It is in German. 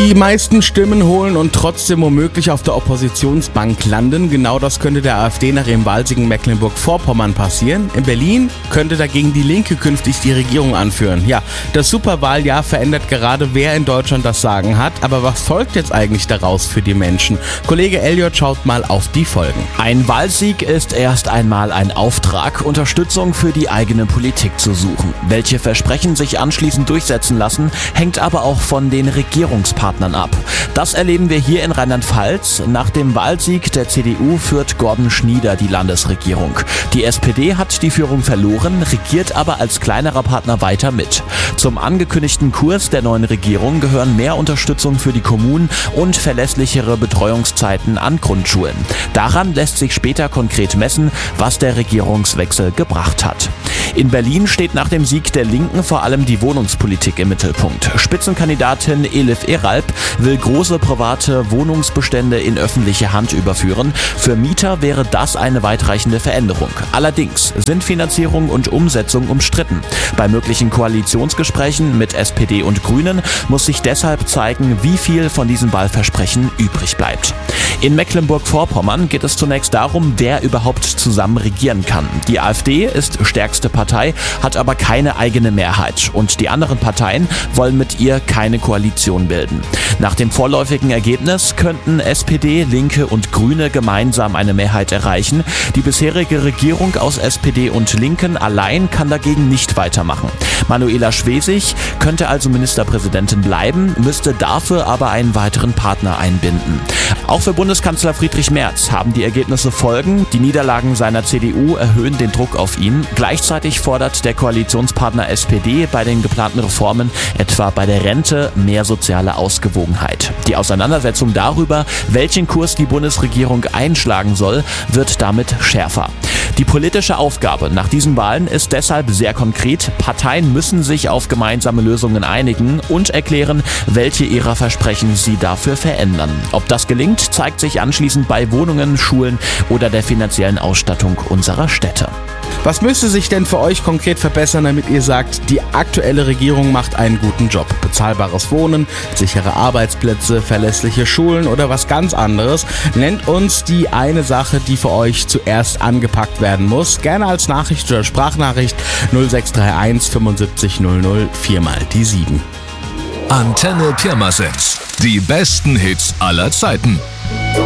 Die meisten Stimmen holen und trotzdem womöglich auf der Oppositionsbank landen. Genau das könnte der AfD nach ihrem Wahlsieg in Mecklenburg-Vorpommern passieren. In Berlin könnte dagegen die Linke künftig die Regierung anführen. Ja, das Superwahljahr verändert gerade, wer in Deutschland das Sagen hat. Aber was folgt jetzt eigentlich daraus für die Menschen? Kollege Elliot schaut mal auf die Folgen. Ein Wahlsieg ist erst einmal ein Auftrag, Unterstützung für die eigene Politik zu suchen. Welche Versprechen sich anschließend durchsetzen lassen, hängt aber auch von den Regierungspartnern ab. Das erleben wir hier in Rheinland-Pfalz. Nach dem Wahlsieg der CDU führt Gordon Schnieder die Landesregierung. Die SPD hat die Führung verloren, regiert aber als kleinerer Partner weiter mit. Zum angekündigten Kurs der neuen Regierung gehören mehr Unterstützung für die Kommunen und verlässlichere Betreuungszeiten an Grundschulen. Daran lässt sich später konkret messen, was der Regierungswechsel gebracht hat. In Berlin steht nach dem Sieg der Linken vor allem die Wohnungspolitik im Mittelpunkt. Spitzenkandidatin Elif Eralp will große private Wohnungsbestände in öffentliche Hand überführen. Für Mieter wäre das eine weitreichende Veränderung. Allerdings sind Finanzierung und Umsetzung umstritten. Bei möglichen Koalitionsgesprächen mit SPD und Grünen muss sich deshalb zeigen, wie viel von diesen Wahlversprechen übrig bleibt. In Mecklenburg-Vorpommern geht es zunächst darum, wer überhaupt zusammen regieren kann. Die AfD ist stärkste Partei, hat aber keine eigene Mehrheit und die anderen Parteien wollen mit ihr keine Koalition bilden. Nach dem vorläufigen Ergebnis könnten SPD, Linke und Grüne gemeinsam eine Mehrheit erreichen. Die bisherige Regierung aus SPD und Linken allein kann dagegen nicht weitermachen. Manuela Schwesig könnte also Ministerpräsidentin bleiben, müsste dafür aber einen weiteren Partner einbinden. Auch für Bundeskanzler Friedrich Merz haben die Ergebnisse Folgen. Die Niederlagen seiner CDU erhöhen den Druck auf ihn. Gleichzeitig fordert der Koalitionspartner SPD bei den geplanten Reformen, etwa bei der Rente, mehr soziale Ausgewogenheit. Die Auseinandersetzung darüber, welchen Kurs die Bundesregierung einschlagen soll, wird damit schärfer. Die politische Aufgabe nach diesen Wahlen ist deshalb sehr konkret. Parteien müssen sich auf gemeinsame Lösungen einigen und erklären, welche ihrer Versprechen sie dafür verändern. Ob das gelingt, zeigt sich anschließend bei Wohnungen, Schulen oder der finanziellen Ausstattung unserer Städte. Was müsste sich denn für euch konkret verbessern, damit ihr sagt, die aktuelle Regierung macht einen guten Job? Bezahlbares Wohnen, sichere Arbeitsplätze, verlässliche Schulen oder was ganz anderes? Nennt uns die eine Sache, die für euch zuerst angepackt werden muss. Gerne als Nachricht oder Sprachnachricht 0631 75 00 4 mal die 7. Antenne Pirmasens. Die besten Hits aller Zeiten.